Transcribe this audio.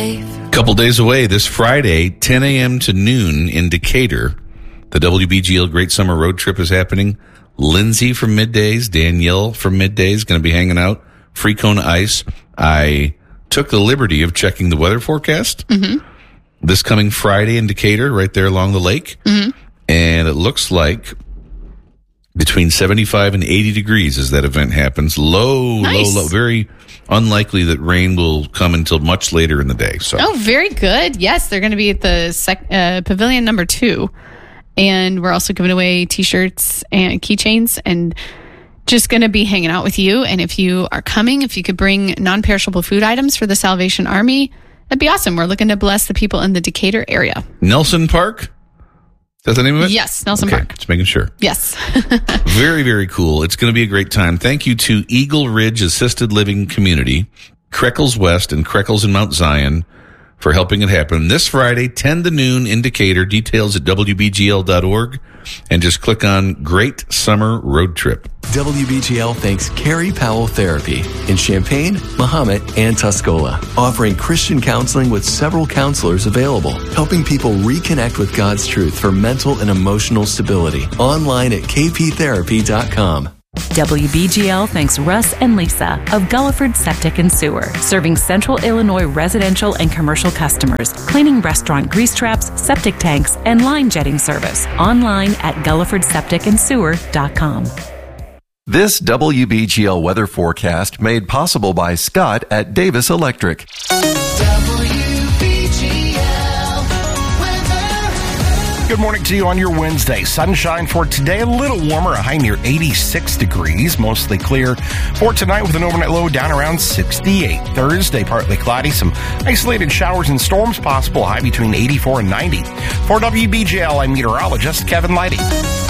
safe. Couple days away this Friday, 10 a.m. to noon in Decatur. The WBGL Great Summer Road Trip is happening. Lindsay from Middays, Danielle from Middays going to be hanging out. Free Cone Ice. I took the liberty of checking the weather forecast. This coming Friday in Decatur, right there along the lake. And it looks like between 75 and 80 degrees as that event happens. Low. Very unlikely that rain will come until much later in the day. So. Oh, very good. Yes, they're going to be at the pavilion number 2. And we're also giving away T-shirts and keychains and just going to be hanging out with you. And if you are coming, if you could bring non-perishable food items for the Salvation Army, that'd be awesome. We're looking to bless the people in the Decatur area. Nelson Park? Is that the name of it? Yes, Nelson Park. Just making sure. Yes. Very, very cool. It's going to be a great time. Thank you to Eagle Ridge Assisted Living Community, Creckles West, and Creckles in Mount Zion for helping it happen. This Friday, 10 to noon in Decatur. Details at WBGL.org. And just click on Great Summer Road Trip. WBGL thanks Carrie Powell Therapy in Champaign, Mahomet, and Tuscola, offering Christian counseling with several counselors available, helping people reconnect with God's truth for mental and emotional stability. Online at kptherapy.com. WBGL thanks Russ and Lisa of Gulliford Septic and Sewer, serving Central Illinois residential and commercial customers, cleaning restaurant grease traps, septic tanks, and line jetting service. Online at GullifordSepticandSewer.com. This WBGL weather forecast made possible by Scott at Davis Electric. Good morning to you on your Wednesday. Sunshine for today, a little warmer, a high near 86 degrees, mostly clear. For tonight with an overnight low down around 68. Thursday, partly cloudy, some isolated showers and storms possible, high between 84 and 90. For WBGL, I'm meteorologist Kevin Leidy.